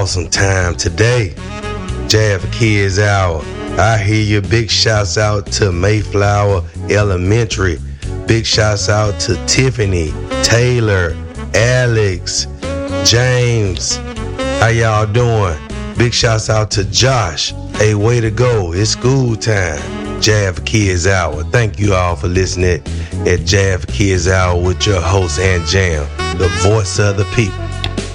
awesome time today. Jab for Kids Hour. I hear you. Big shouts out to Mayflower Elementary. Big shouts out to Tiffany, Taylor, Alex, James. How y'all doing? Big shouts out to Josh. Hey, way to go. It's school time. Jab for Kids Hour. Thank you all for listening at Jab for Kids Hour with your host, Ant Jam, the voice of the people.